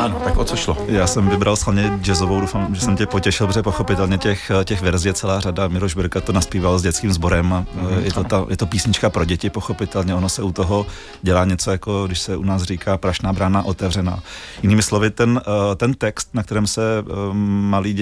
Ano, tak o co šlo? Já jsem vybral schválně jazzovou, doufám, že jsem tě potěšil, protože pochopitelně těch verzí je celá řada. Miroš Birka to naspíval s dětským sborem a je to písnička pro děti, pochopitelně. Ono se u toho dělá něco, jako když se u nás říká prašná brána otevřená. Jinými slovy, ten text, na kterém se malé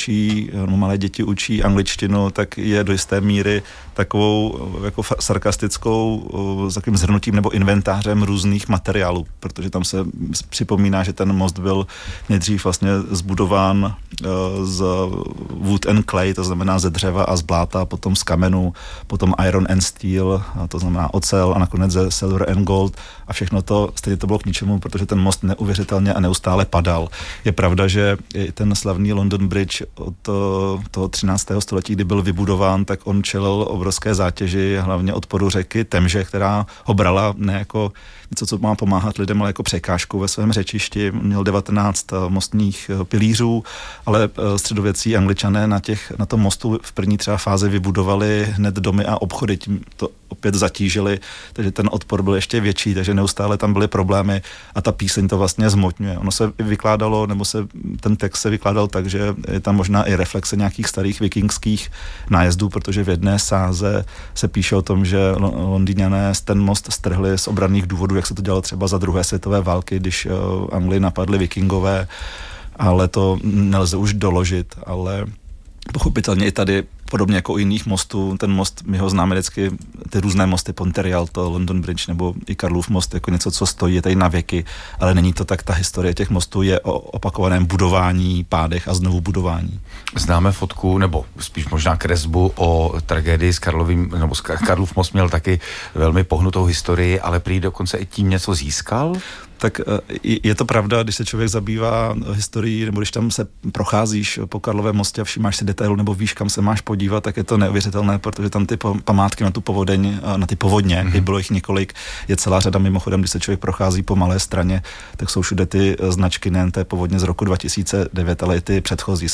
děti učí angličtinu, tak je do jisté míry takovou jako sarkastickou s takovým shrnutím nebo inventářem různých materiálů, protože tam se připomíná, že ten most byl nejdřív vlastně zbudován z wood and clay, to znamená ze dřeva a z bláta, potom z kamenu, potom iron and steel, to znamená ocel a nakonec ze silver and gold a všechno to, stejně to bylo k ničemu, protože ten most neuvěřitelně a neustále padal. Je pravda, že ten slavný London Bridge od toho 13. století, kdy byl vybudován, tak on čelil obrovské zátěži, hlavně odporu řeky Temže, která ho brala ne jako něco, co má pomáhat lidem, ale jako překážku ve svém řečišti. Měl 19 mostních pilířů, ale středověcí Angličané na tom mostu v první třeba fázi vybudovali hned domy a obchody, tím to opět zatížili, takže ten odpor byl ještě větší, takže neustále tam byly problémy a ta píseň to vlastně zmotňuje. Ono se vykládalo, nebo ten text se vykládal tak, že je tam možná i reflexe nějakých starých vikingských nájezdů, protože v jedné sáze se píše o tom, že Londýňané ten most strhli z obranných důvodů, jak se to dělalo třeba za druhé světové války, když Anglii napadli vikingové, ale to nelze už doložit, ale pochopitelně i tady, podobně jako u jiných mostů, ten most, my ho známe vždycky, ty různé mosty, Ponte-Rialto, London Bridge nebo i Karlův most, jako něco, co stojí, je tady na věky, ale není to tak, ta historie těch mostů je o opakovaném budování, pádech a znovu budování. Známe fotku, nebo spíš možná kresbu o tragédii s Karlovým, nebo Karlův most měl taky velmi pohnutou historii, ale prý dokonce i tím něco získal? Tak je to pravda, když se člověk zabývá historií, nebo když tam se procházíš po Karlovém mostě a všimáš si detailu, nebo víš, kam se máš podívat, tak je to neuvěřitelné, protože tam ty památky na tu povodeň, na ty povodně, bylo jich několik, je celá řada. Mimochodem, když se člověk prochází po Malé Straně, tak jsou všude ty značky nejen té povodně z roku 2009, ale i ty předchozí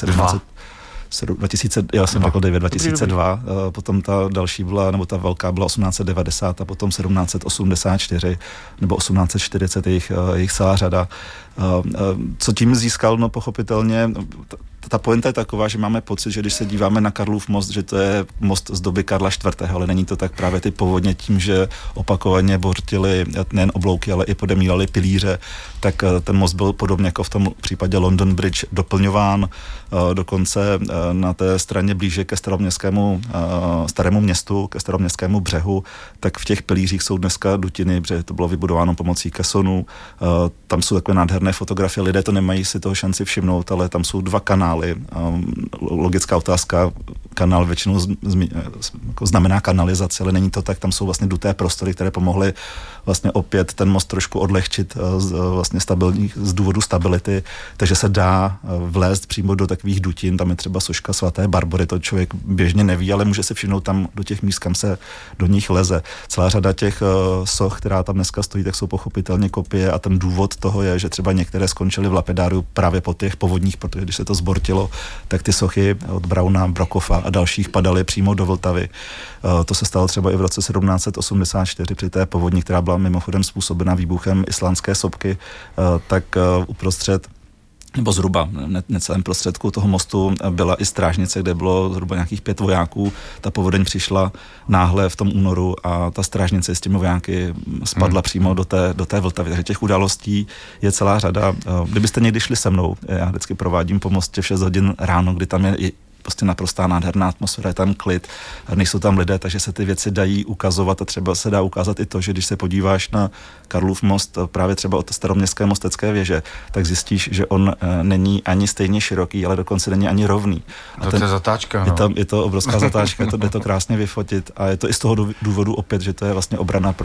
2002, potom ta další byla, nebo ta velká byla 1890 a potom 1784 nebo 1840, jejich celá řada. Co tím získal? No pochopitelně, ta pointa je taková, že máme pocit, že když se díváme na Karlův most, že to je most z doby Karla IV., ale není to tak, právě ty povodně tím, že opakovaně bortili nejen oblouky, ale i podemílali pilíře, tak ten most byl podobně jako v tom případě London Bridge doplňován, dokonce na té straně blíže ke staroměstskému starému městu, ke staroměstskému břehu, tak v těch pilířích jsou dneska dutiny, protože to bylo vybudováno pomocí kesonů. Tam jsou takové nádherné fotografie, lidé to nemají si toho šanci všimnout, ale tam jsou dva kanály. Logická otázka, kanál většinou znamená kanalizaci, ale není to tak, tam jsou vlastně duté prostory, které pomohly vlastně opět ten most trošku odlehčit vlastně z důvodu stability, takže se dá vlézt přímo do takových dutin, tam je třeba soška svaté Barbory, to člověk běžně neví, ale může se všimnout tam do těch míst, kam se do nich leze. Celá řada těch soch, která tam dneska stojí, tak jsou pochopitelně kopie a ten důvod toho je, že třeba některé skončily v lapidáriu právě po těch povodních, protože když se to zbortilo, tak ty sochy od Brauna, Brokofa a dalších padaly přímo do Vltavy. To se stalo třeba i v roce 1784 při té povodni, která byla mimochodem způsobena výbuchem islandské sopky, tak uprostřed nebo zhruba necelém prostředku toho mostu byla i strážnice, kde bylo zhruba nějakých 5 vojáků. Ta povodeň přišla náhle v tom únoru a ta strážnice s těmi vojáky spadla přímo do té Vltavy. Takže těch událostí je celá řada. Kdybyste někdy šli se mnou, já vždycky provádím po mostě v 6 hodin ráno, kdy tam je prostě naprostá nádherná atmosféra, je tam klid, nejsou tam lidé, takže se ty věci dají ukazovat a třeba se dá ukázat i to, že když se podíváš na Karlův most, právě třeba od staroměstské mostecké věže, tak zjistíš, že on není ani stejně široký, ale dokonce není ani rovný. A to je zatáčka, no. Je to obrovská zatáčka, jde to krásně vyfotit a je to i z toho důvodu opět, že to je vlastně obrana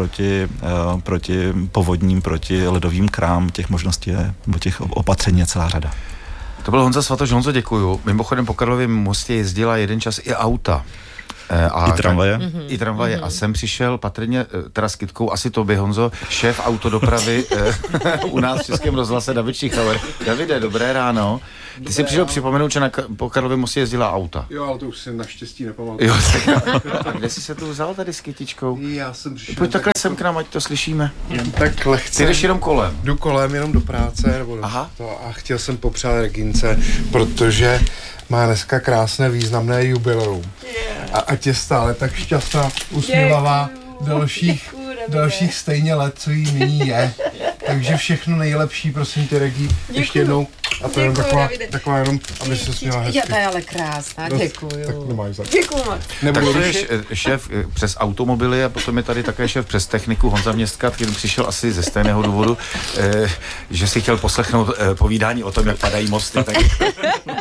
proti povodním, proti ledovým krám, těch možností nebo těch opatření je celá řada. To byl Honza Svatoš. Honzo, děkuju. Mimochodem po Karlově mostě jezdila jeden čas i auta. I tramvaje. I tramvaje. A sem přišel patrně, teda s kytkou, asi tobě, Honzo, šéf autodopravy u nás v Českém rozhlase, David Šichauer. Davide, dobré ráno. Ty jsi přišel připomenout, že po Karlově mostě jezdila auta. Jo, ale to už si naštěstí nepamatuju. Jo, tak kde jsi se tu vzal tady s kytičkou? Já jsem přišel... Pojď takhle sem k nám, ať to slyšíme. Jen tak lehce. Ty jdeš jenom kolem. Jdu kolem jenom do práce, nebo to, a chtěl jsem popřát Regince, protože má dneska krásné významné jubileum. A ať je stále tak šťastná, usměvavá, dalších stejně let, co jí nyní je. Takže všechno nejlepší, prosím tě, Regi, ještě jednou. A to je taková jenom, aby se směla hezky. To je ale krásná, děkuju. Tak nemáš za. Děkuju moc. Tak to je šéf přes automobily a potom je tady také šéf přes techniku Honza Městka, který přišel asi ze stejného důvodu, že si chtěl poslechnout povídání o tom, jak padají mosty. Tak